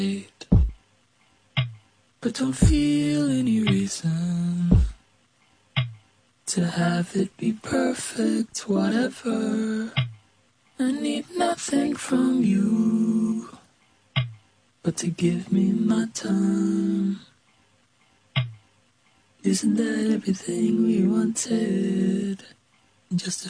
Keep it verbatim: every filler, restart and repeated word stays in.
but don't feel any reason to have it be perfect, whatever. I need nothing from you but to give me my time. Isn't that everything we wanted? Just a